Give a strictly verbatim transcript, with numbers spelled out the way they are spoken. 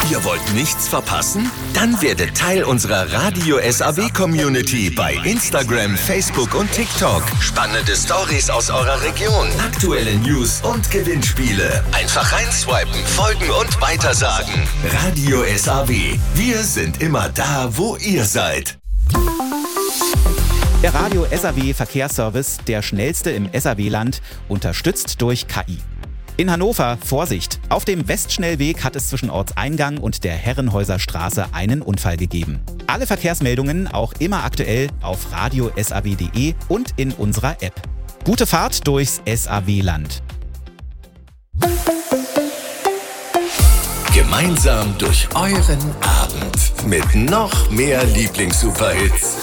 Ihr wollt nichts verpassen? Dann werdet Teil unserer Radio S A W-Community bei Instagram, Facebook und TikTok. Spannende Stories aus eurer Region, aktuelle News und Gewinnspiele. Einfach reinswipen, folgen und weitersagen. Radio S A W. Wir sind immer da, wo ihr seid. Der Radio S A W Verkehrsservice, der schnellste im S A W-Land, unterstützt durch K I. In Hannover, Vorsicht! Auf dem Westschnellweg hat es zwischen Ortseingang und der Herrenhäuser Straße einen Unfall gegeben. Alle Verkehrsmeldungen auch immer aktuell auf radio S A W punkt de und in unserer App. Gute Fahrt durchs S A W-Land. Gemeinsam durch euren Abend mit noch mehr Lieblings-Superhits.